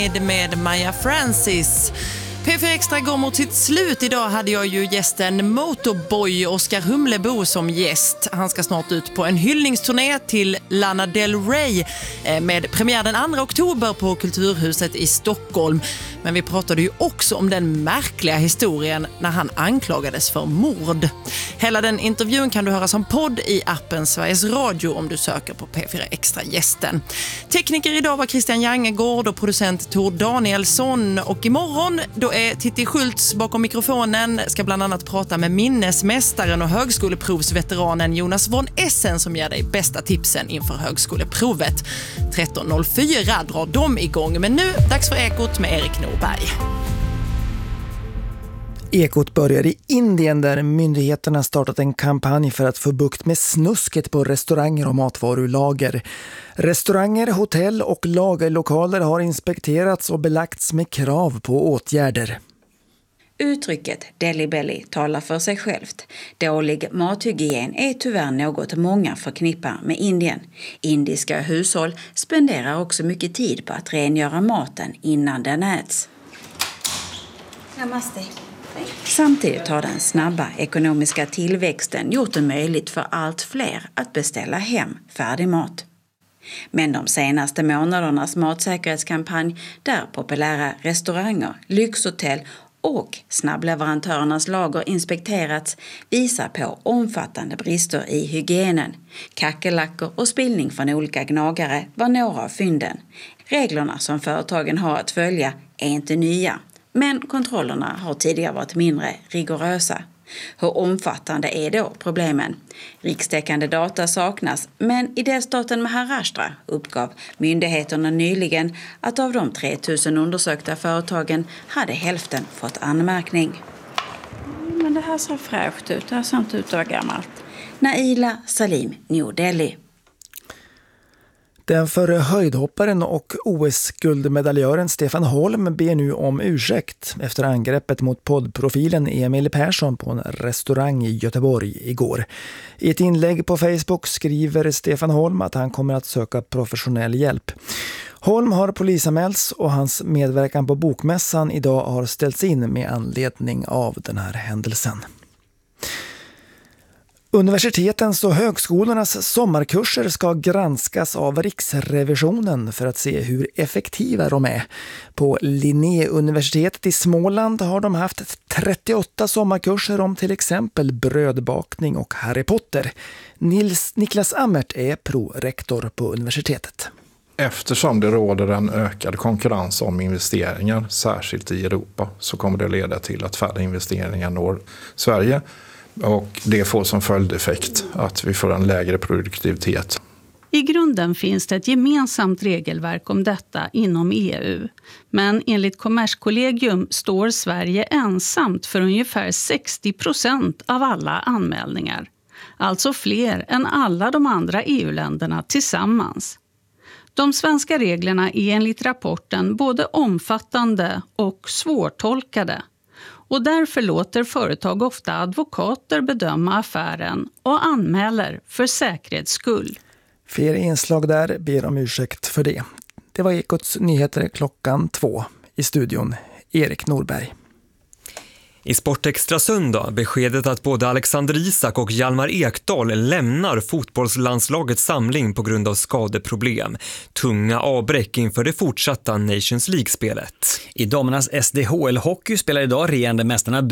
Mermaid med Maja Francis. P4 Extra går mot sitt slut. Idag hade jag ju gästen Motorboy Oskar Humlebo som gäst. Han ska snart ut på en hyllningsturné till Lana Del Rey med premiär den 2 oktober på Kulturhuset i Stockholm. Men vi pratade ju också om den märkliga historien när han anklagades för mord. Hela den intervjun kan du höra som podd i appen Sveriges Radio om du söker på P4 Extra gästen. Tekniker idag var Christian Jangegård och producent Tor Danielsson. Och imorgon då är Titti Schultz bakom mikrofonen, ska bland annat prata med minnesmästaren och högskoleprovsveteranen Jonas von Essen som ger dig bästa tipsen inför högskoleprovet. 13.04 drar de igång, men nu dags för Ekot med Erik Norberg. Ekot börjar i Indien där myndigheterna startat en kampanj för att få bukt med snusket på restauranger och matvarulager. Restauranger, hotell och lagerlokaler har inspekterats och belagts med krav på åtgärder. Uttrycket Delhi Belly talar för sig självt. Dålig mathygien är tyvärr något många förknippar med Indien. Indiska hushåll spenderar också mycket tid på att rengöra maten innan den äts. Namaste. Samtidigt har den snabba ekonomiska tillväxten gjort det möjligt för allt fler att beställa hem färdig mat. Men de senaste månadernas matsäkerhetskampanj där populära restauranger, lyxhotell och snabbleverantörernas lager inspekterats visar på omfattande brister i hygienen. Kackerlackor och spillning från olika gnagare var några av fynden. Reglerna som företagen har att följa är inte nya, men kontrollerna har tidigare varit mindre rigorösa. Hur omfattande är då problemen? Rikstäckande data saknas, men i delstaten Maharashtra uppgav myndigheterna nyligen att av de 3000 undersökta företagen hade hälften fått anmärkning. Men det här ser fräscht ut, det här ser inte ut att vara gammalt. Naila Salim, New Delhi. Den förre höjdhopparen och OS-guldmedaljören Stefan Holm ber nu om ursäkt efter angreppet mot poddprofilen Emil Persson på en restaurang i Göteborg igår. I ett inlägg på Facebook skriver Stefan Holm att han kommer att söka professionell hjälp. Holm har polisanmälts och hans medverkan på bokmässan idag har ställts in med anledning av den här händelsen. Universitetens och högskolornas sommarkurser ska granskas av Riksrevisionen för att se hur effektiva de är. På Linnéuniversitetet i Småland har de haft 38 sommarkurser om till exempel brödbakning och Harry Potter. Niklas Ammert är prorektor på universitetet. Eftersom det råder en ökad konkurrens om investeringar, särskilt i Europa, så kommer det leda till att färre investeringar når Sverige. Och det får som följdeffekt att vi får en lägre produktivitet. I grunden finns det ett gemensamt regelverk om detta inom EU. Men enligt Kommerskollegium står Sverige ensamt för ungefär 60% av alla anmälningar. Alltså fler än alla de andra EU-länderna tillsammans. De svenska reglerna är enligt rapporten både omfattande och svårtolkade. Och därför låter företag ofta advokater bedöma affären och anmäler för säkerhets skull. Fler inslag där, ber om ursäkt för det. Det var Ekots nyheter 2:00 i studion. Erik Norberg. I Sportextra söndag beskedet att både Alexander Isak och Hjalmar Ekdal lämnar fotbollslandslagets samling på grund av skadeproblem. Tunga avbräck inför det fortsatta Nations League-spelet. I damernas SDHL-hockey spelar idag regerande mästarna